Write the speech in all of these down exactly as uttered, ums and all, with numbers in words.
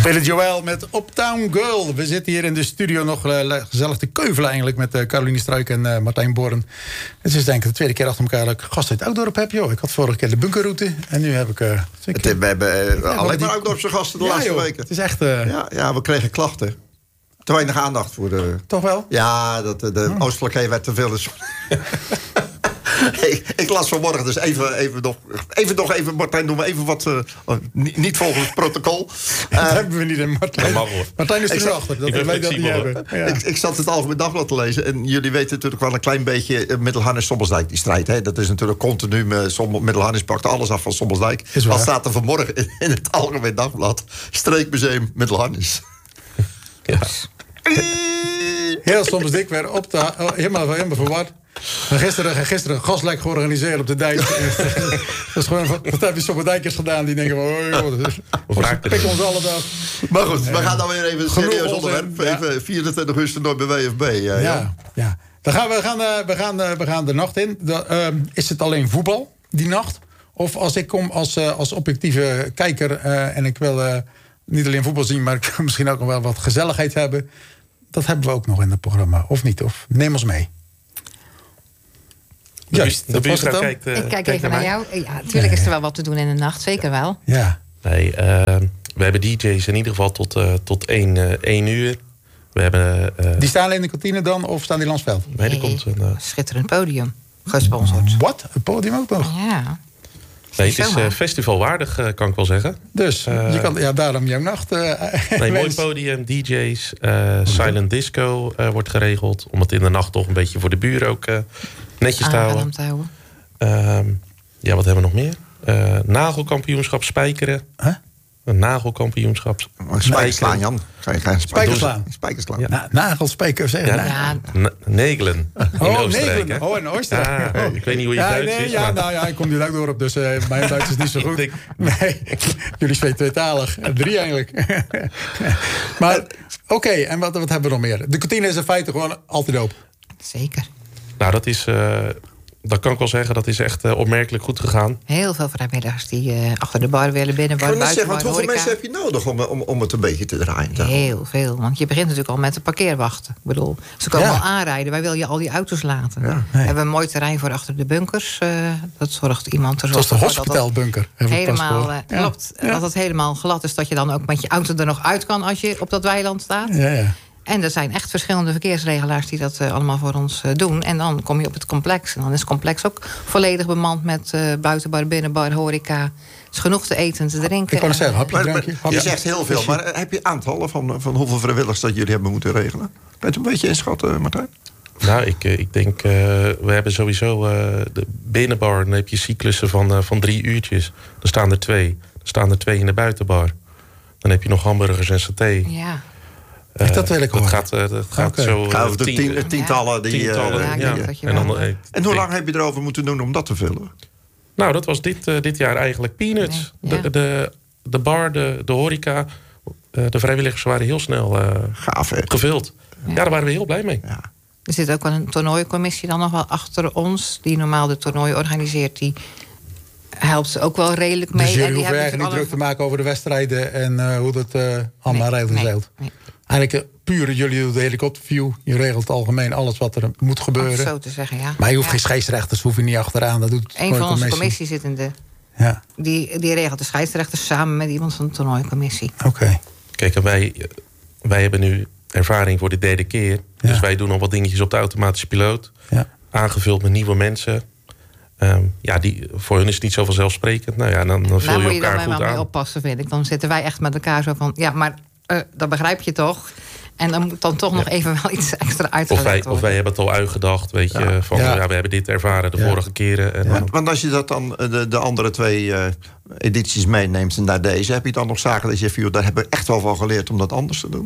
Billy Joel met Uptown Girl. We zitten hier in de studio nog uh, gezellig te keuvelen eigenlijk... met uh, Caroline Struik en uh, Martijn Born. Het is denk ik de tweede keer achter elkaar dat ik gast uit Oudorp heb. Joh. Ik had vorige keer de bunkerroute en nu heb ik... Uh, het, we hebben uh, ja, alleen maar Oudorpse gasten de ja, laatste joh, weken. Het is echt... Uh... Ja, ja, we kregen klachten. Te weinig aandacht voor de... Toch wel? Ja, dat, de hm. Oostelijkheid werd te veel... ik, ik las vanmorgen dus even, even, nog, even nog even... Martijn, doen we even wat... Uh, niet, niet volgens het protocol. Uh, dat hebben we niet in Martijn. Martijn is er zat, achter. Dat ik weet dat niet hebben. Ja. Ik, ik zat het Algemeen Dagblad te lezen. En jullie weten natuurlijk wel een klein beetje... Uh, Middelharnis-Sommelsdijk, die strijd. Hè? Dat is natuurlijk continu... Uh, Middelharnis pakt alles af van Sommelsdijk. Wat staat er vanmorgen in, in het Algemeen Dagblad? Streekmuseum Middelharnis. Ja. Heel soms dik weer op de, helemaal, helemaal verward. Gisteren, gisteren een gaslek georganiseerd op de dijk. Dat is gewoon, wat heb je sommige dijkers gedaan die denken van... Oh, joh, of pikken ons alle dag. Maar goed, we gaan dan weer even een serieus onderwerp. Ja. Even vierentwintig augustus nooit bij W F B. Uh, ja, ja. ja. Dan gaan we, gaan, uh, we, gaan, uh, we gaan de nacht in. De, uh, is het alleen voetbal, die nacht? Of als ik kom als, uh, als objectieve kijker... Uh, en ik wil uh, niet alleen voetbal zien... maar ik wil misschien ook nog wel wat gezelligheid hebben... Dat hebben we ook nog in het programma, of niet? Of neem ons mee. Ja, de buurvrouw kijkt, uh, ik kijk kijkt even naar, naar jou. Ja, natuurlijk ja, is er wel wat te doen in de nacht, zeker wel. Ja. Nee, uh, we hebben D J's in ieder geval tot, uh, tot één, uh, één uur. We hebben, uh, die staan in de kantine dan, of staan die Landsveld? Nee, nee, er komt een uh, schitterend podium, gesponsord. Wat? Een podium ook nog? Ja. Nee, het is uh, festivalwaardig, uh, kan ik wel zeggen. Dus, uh, je kan, ja, daarom jouw nacht... Uh, nee, mooi podium, D J's, uh, silent disco uh, wordt geregeld. Om het in de nacht toch een beetje voor de buren ook uh, netjes te houden. Te houden. Uh, ja, wat hebben we nog meer? Uh, nagelkampioenschap spijkeren. Huh? Een nagelkampioenschap. Spijkers slaan, Jan. Ga je, ga je spijkers slaan? Spijkers slaan. Ja. Na, nagelspijkers, zeg. Ja, ja. Na, negelen. In oh, Oostenrijk, negelen. hè? Oh, in Oostenrijk. Ja, oh. Ik weet niet hoe je ja, Duits nee, is. Ja, maar... nou ja, ik kom niet uit Dorp, dus uh, mijn Duits is niet zo goed. Nee, jullie zijn tweetalig. Drie eigenlijk. Maar, oké, okay, en wat, wat hebben we nog meer? De kantine is in feite gewoon altijd open. Zeker. Nou, dat is... Uh, Dat kan ik wel zeggen, dat is echt uh, opmerkelijk goed gegaan. Heel veel vrijwilligers die uh, achter de bar willen, binnen bar, buiten zeggen, bar, want hoeveel mensen heb je nodig om, om, om het een beetje te draaien? Dan? Heel veel, want je begint natuurlijk al met de parkeerwachten. Ik bedoel, ze komen ja. al aanrijden, wij willen je al die auto's laten. Ja. Nee. We hebben een mooi terrein voor achter de bunkers. Uh, dat zorgt iemand er. Dat is de hospitaalbunker. Helemaal, uh, ja. klopt. Ja. Dat het helemaal glad is, dat je dan ook met je auto er nog uit kan als je op dat weiland staat. Ja, ja. En er zijn echt verschillende verkeersregelaars die dat uh, allemaal voor ons uh, doen. En dan kom je op het complex. En dan is het complex ook volledig bemand met uh, buitenbar, binnenbar, horeca. Er is genoeg te eten, te drinken. Ik kan het zeggen, hapje, maar, drankje. Maar, je zegt heel veel, maar heb je aantallen van, van hoeveel vrijwilligers dat jullie hebben moeten regelen? Kan je het een beetje inschatten, Martijn? Nou, ik, ik denk, uh, we hebben sowieso uh, de binnenbar. Dan heb je cyclussen van, uh, van drie uurtjes. Dan staan er twee. Dan staan er twee in de buitenbar. Dan heb je nog hamburgers en saté. Ja. Uh, dat wil ik horen. Dat gaat, uh, dat gaat okay. zo... Uh, de tien, uh, tientallen. Die, tientallen, uh, ja. ja. En, dan, uh, en hoe lang heb je erover moeten doen om dat te vullen? Nou, dat was dit, uh, dit jaar eigenlijk peanuts. Nee, ja. de, de, de bar, de, de horeca, uh, de vrijwilligers waren heel snel uh, Gaaf, hè? gevuld. Ja. ja, daar waren we heel blij mee. Ja. Er zit ook wel een toernooicommissie dan nog wel achter ons, die normaal de toernooi organiseert. Die helpt ook wel redelijk mee. Dus jullie en die hoeven eigenlijk niet druk te maken over de wedstrijden en uh, hoe dat uh, allemaal nee, rijdt en nee, zeilt. Nee. Eigenlijk uh, puur, jullie doen de helikopterview. Je regelt algemeen alles wat er moet gebeuren. Om zo te zeggen, ja. Maar je hoeft ja. geen scheidsrechters, hoef je niet achteraan. Dat doet Een van onze commissiezittenden. Ja. Die, die regelt de scheidsrechters samen met iemand van de toernooicommissie. Oké. Okay. Kijk, en wij, wij hebben nu ervaring voor de derde keer. Ja. Dus wij doen al wat dingetjes op de automatische piloot. Ja. Aangevuld met nieuwe mensen. Um, ja, die, voor hun is het niet zo vanzelfsprekend. Nou ja, dan, dan vul je elkaar goed aan. Daar moet je dan wel mee oppassen, vind ik. Dan zitten wij echt met elkaar zo van... ja, maar uh, dat begrijp je toch? En dan moet dan toch ja. nog even wel iets extra uitgelegd of wij, worden. Of wij hebben het al uitgedacht, weet ja. je. Van, ja. ja, we hebben dit ervaren de ja. vorige keren. En ja. dan... Want als je dat dan de, de andere twee uh, edities meeneemt en naar deze... heb je dan nog zaken dat je zegt... daar hebben we echt wel van geleerd om dat anders te doen?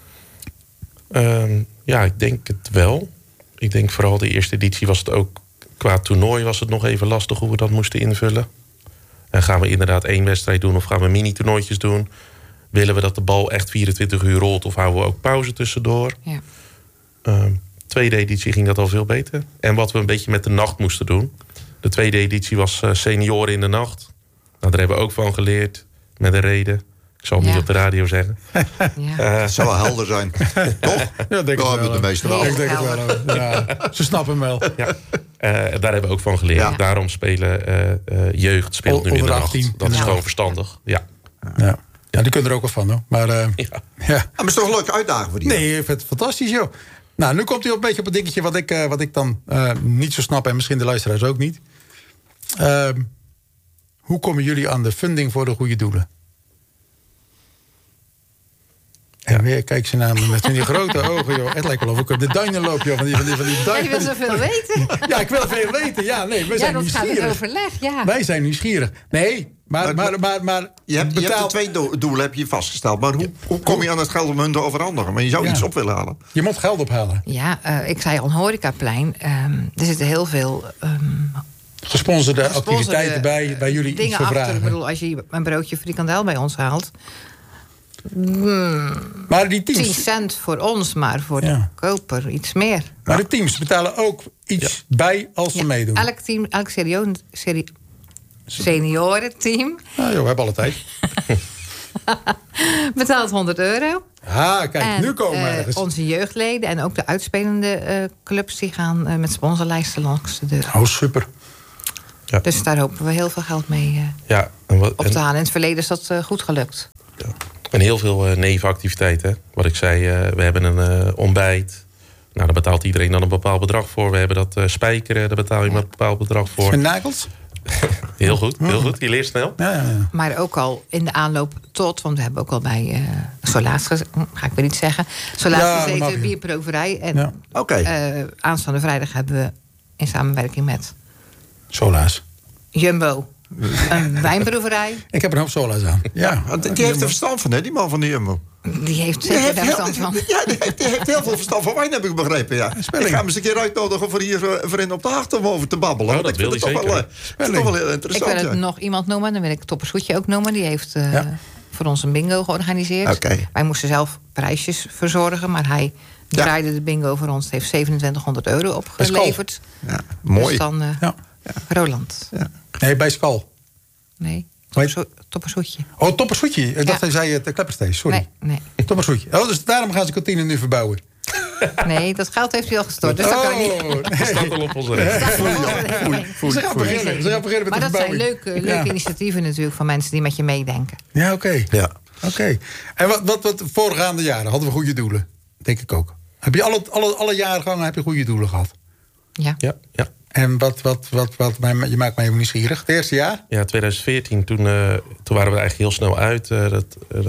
Um, ja, ik denk het wel. Ik denk vooral de eerste editie was het ook... qua toernooi was het nog even lastig hoe we dat moesten invullen. En gaan we inderdaad één wedstrijd doen of gaan we mini-toernooitjes doen? Willen we dat de bal echt vierentwintig uur rolt of houden we ook pauze tussendoor? Ja. Um, tweede editie ging dat al veel beter. En wat we een beetje met de nacht moesten doen. De tweede editie was uh, senioren in de nacht. Nou, daar hebben we ook van geleerd. Met een reden. Ik zal het Ja. niet op de radio zeggen. Ja. Uh, Het zou wel helder zijn. Toch? Ja, denk ik Daar wel. hebben de meesten wel. Ik denk het wel. hoor. Ja, ze snappen hem wel. ja. uh, daar hebben we ook van geleerd. Ja. Daarom spelen uh, uh, jeugd speelt nu in de Onder nacht. achttien. Dat is Ja. gewoon verstandig. Ja. Ja. Ja, die kunnen er ook wat van, hoor. Maar uh, Ja. ja. Ah, maar het is toch een leuke uitdaging voor die? Nee, ik vind het fantastisch, joh. Nou, nu komt hij op een beetje op een dingetje wat ik, uh, wat ik dan uh, niet zo snap... en misschien de luisteraars ook niet. Uh, hoe komen jullie aan de funding voor de goede doelen? En weer kijk ze naar me met die grote ogen, joh. Het lijkt wel of ik op de duinen loop, joh. Van die, van die, van die Ja, duinen. je wil zoveel weten. Ja, ik wil veel weten. Ja, nee, we Ja, zijn dat gaat nieuwsgierig. het overleg, ja. Wij zijn nieuwsgierig. Nee, maar... Maar- maar, maar, maar Je hebt, je hebt de betaald- twee do- doelen heb je vastgesteld. Maar hoe, hoe kom je aan het geld om hun te overhandigen? Maar je zou Ja. iets op willen halen. Je moet geld ophalen. Ja, uh, ik zei al, een horecaplein. Um, er zitten heel veel um, Gesponsorde gesponsorde activiteiten bij, bij jullie iets dingen voor achter. vragen. Ik bedoel, als je een broodje frikandel bij ons haalt... Maar die tien teams, cent voor ons, maar voor Ja. de koper iets meer. maar de teams betalen ook iets bij als ze meedoen. Elk team, elk serio, seri, seniorenteam Nou joh, we hebben alle tijd. betaalt honderd euro. Ah, kijk, En, nu komen we eh, ergens. onze jeugdleden en ook de uitspelende eh, clubs... die gaan eh, met sponsorlijsten langs de deur. Oh, super. Dus daar hopen we heel veel geld mee eh, Ja, en, wat, op te en, halen. In het verleden is dat eh, goed gelukt. en heel veel uh, nevenactiviteiten. Wat ik zei, uh, we hebben een uh, ontbijt. Nou, daar betaalt iedereen dan een bepaald bedrag voor. We hebben dat uh, spijkeren, daar betaal je Ja. een bepaald bedrag voor. Met nagels? Heel goed, heel goed. Je leert snel. Ja, ja, ja. Maar ook al in de aanloop tot... want we hebben ook al bij uh, Solaas gezeten... ga ik weer niet zeggen. Solaas Ja, dat mag gezeten, je. bierproeverij. En Ja. Oké. uh, aanstaande vrijdag hebben we... in samenwerking met Sola's. Jumbo... een wijnproeverij. Ik heb er een hoop Sola's aan. Ja. Want die heeft er verstand van, hè, die man van de Jumbo. Die heeft Die zeker heeft, daar heel, verstand van. ja, die heeft, die heeft heel veel verstand van wijn, heb ik begrepen. Ja. Ik Spelling. ga hem eens een keer uitnodigen voor hier uh, voor in op de achter om over te babbelen. Oh, Want dat ik vind wil het hij toch wel, zeker. uh, het is toch wel heel Ik interessant. wil het ja. nog iemand noemen. Dan wil ik Toppershoedje ook noemen. Die heeft uh, Ja. voor ons een bingo georganiseerd. Oké. Wij moesten zelf prijsjes verzorgen. Maar hij Ja. draaide de bingo voor ons. Het heeft zevenentwintighonderd euro opgeleverd. Ja, mooi. Dus dan uh, Ja. Roland. Ja. Nee, bij Skal. Nee, Weet- Toppersho- Toppershoedje. Oh, Toppershoedje. Ik dacht Ja. hij zei het uh, Klepperstees. Sorry. Nee, nee. Toppershoedje. Oh, dus daarom gaan ze kantine nu verbouwen. Nee, dat geld heeft hij al gestort. Dus dat kan ik niet. Oh, Dat nee. staat al op onze rekening. Ze gaan beginnen. Ze gaan beginnen met Maar de dat zijn verbouwing. leuke, leuke Ja. initiatieven natuurlijk van mensen die met je meedenken. Ja, oké. Ja. Oké. En wat, wat, wat voorgaande jaren hadden we goede doelen? Denk ik ook. Heb je alle, alle, alle jaargangen heb je goede doelen gehad? Ja. Ja, ja. En wat, wat, wat, wat, mij- je maakt mij even nieuwsgierig. Het eerste jaar? Ja, twintig veertien, toen, uh, toen waren we eigenlijk heel snel uit. Uh, dat, uh,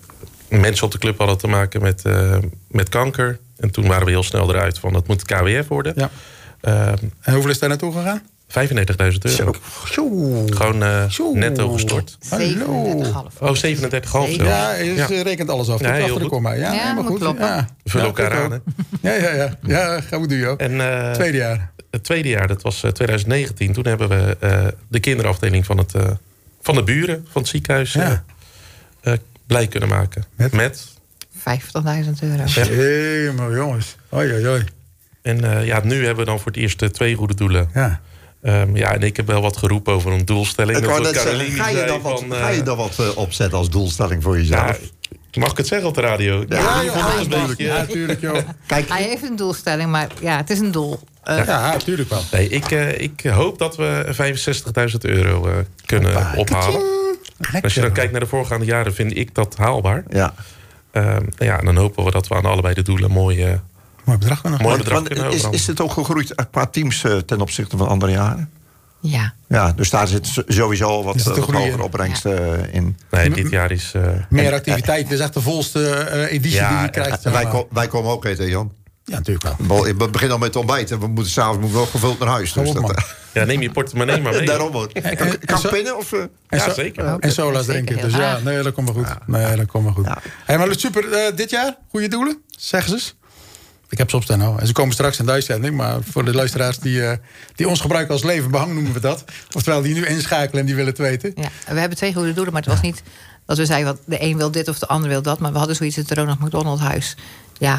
mensen op de club hadden te maken met, uh, met kanker. En toen waren we heel snel eruit van, dat moet K W F worden. Ja. Uh, En hoeveel is daar naartoe gegaan? vijfendertigduizend euro. Zo. Gewoon uh, Zo. netto gestort. zevenendertig komma vijf. Oh, zevenendertig komma vijf zelfs. Ja, je Ja. rekent alles af. Ja, Tot heel achter de goed. komma. Ja, Ja, helemaal moet goed. kloppen. Ja. We vullen Ja, elkaar goed aan, ook. Ja, ja, ja. Ja, gaan we doen, joh. En, uh, Tweede jaar. Het tweede jaar, dat was uh, twintig negentien. Toen hebben we uh, de kinderafdeling van, het, uh, van de buren van het ziekenhuis uh, Ja. uh, blij kunnen maken. Met? Met vijftigduizend euro. Ja. Helemaal, jongens. Oei, oei, oei. En uh, ja, nu hebben we dan voor het eerst uh, twee goede doelen. Ja. Um, ja, en ik heb wel wat geroepen over een doelstelling. Ik Dat wou wat net zeggen, Caroline ga je zei dan wat, van, uh, ga je dan wat uh, opzetten als doelstelling voor jezelf? ja, mag ik het zeggen op de radio? Ja, Ja, ja, joh, ja, een natuurlijk. beetje. Ja, natuurlijk, joh. Kijk, Hij heeft een doelstelling, maar ja, het is een doel. Uh, Ja, natuurlijk wel. Nee, ik, uh, ik hoop dat we vijfenzestigduizend euro uh, kunnen Hoppa. ophalen. Lekker. Als je dan kijkt naar de voorgaande jaren, vind ik dat haalbaar. ja. Um, ja, en dan hopen we dat we aan allebei de doelen mooi, uh, Mooi bedrag kunnen mooi nog. bedrag Want kunnen is, overhandigen. is het ook gegroeid uh, qua teams uh, ten opzichte van andere jaren? ja. Ja, dus daar zit s- sowieso wat, Is het uh, een wat goede- hogere opbrengst uh, in. Nee, dit jaar is... Uh, Meer activiteit. Dit is echt de volste eh, editie Ja, die je krijgt. zeg Wij, maar. ko- wij komen ook eten, Jan. Ja, natuurlijk wel. Wel, We beginnen al met het ontbijt en we moeten s'avonds moeten we ook gevuld naar huis. Dus Kom op, dat, man. ja, neem je portemonnee maar uh, mee. daarom hoor. Kan, en kan zo- pinnen of... Uh, En Ja, zo- zeker. En sola's Zeker drinken. heel Dus ja, graag. nee, dat komt wel goed. Nee, dat komt wel goed. Ja. Hey, maar super, eh, dit jaar, goede doelen, zeggen ze eens. Ik heb ze opstaan nou. En ze komen straks in de uitzending. Maar voor de luisteraars die, uh, die ons gebruiken als levenbehang, noemen we dat. Oftewel, die nu inschakelen en die willen het weten. Ja. We hebben twee goede doelen, maar het was niet dat we zeiden... Wat, de een wil dit of de ander wil dat. Maar we hadden zoiets in het Ronald McDonald Huis. Ja,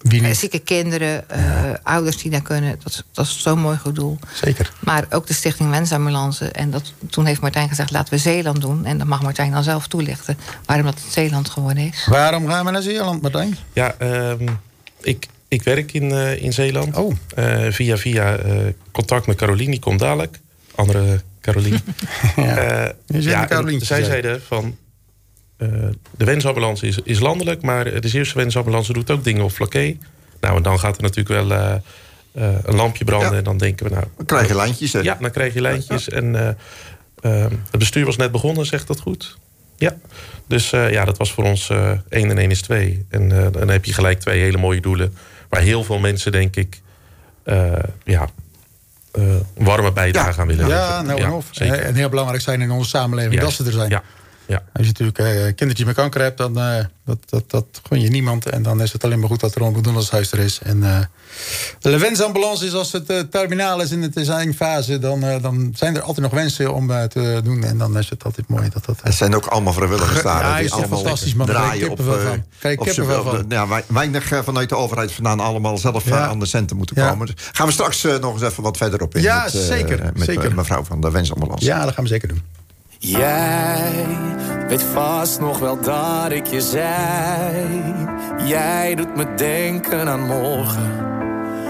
Uh, zieke kinderen, uh, ja. ouders die daar kunnen. Dat is, dat is zo'n mooi goed doel. Zeker. Maar ook de Stichting Wensambulance. En dat, toen heeft Martijn gezegd, laten we Zeeland doen. En dat mag Martijn dan zelf toelichten waarom dat het Zeeland geworden is. Waarom gaan we naar Zeeland, Martijn? Ja, um, ik, ik werk in, uh, in Zeeland. Oh. Uh, via via uh, contact met Carolien, die komt dadelijk. Andere Carolien. ja, uh, ja zij zei. zeiden van... Uh, de wensambulance is, is landelijk, maar de Zeeuwse wensambulance doet ook dingen op Vlakke. Nou, en dan gaat er natuurlijk wel uh, uh, een lampje branden. Ja. En dan denken we, nou... Dan krijg je lijntjes, hè? Ja, dan krijg je lijntjes. Ja. En uh, uh, het bestuur was net begonnen, zegt dat goed? Ja. Dus uh, ja, dat was voor ons uh, één en één is twee. En uh, dan heb je gelijk twee hele mooie doelen. Waar heel veel mensen, denk ik... Uh, ja, uh, warme bijdrage ja. aan willen ja, leveren. Nou, ja, zeker. En heel belangrijk zijn in onze samenleving Juist. dat ze er zijn. Ja. Ja. Als je natuurlijk een uh, kindertje met kanker hebt, dan uh, dat, dat, dat gun je niemand. En dan is het alleen maar goed dat er een bedoelingshuis er is. En uh, de wensambulance is als het uh, terminaal is in de designfase, dan, uh, dan zijn er altijd nog wensen om uh, te doen. En dan is het altijd mooi dat dat... Uh, er zijn ook allemaal vrijwilligers daar. Ja, die is allemaal fantastisch, man. draaien op, uh, Kijk, op, op, op van. Ja, weinig uh, vanuit de overheid vandaan allemaal zelf ja. uh, aan de centen moeten ja. komen. Dus gaan we straks uh, nog eens even wat verder op in. Ja, met, uh, zeker. Met zeker. Uh, mevrouw van de wensambulance. Ja, dat gaan we zeker doen. Jij weet vast nog wel dat ik je zei. Jij doet me denken aan morgen.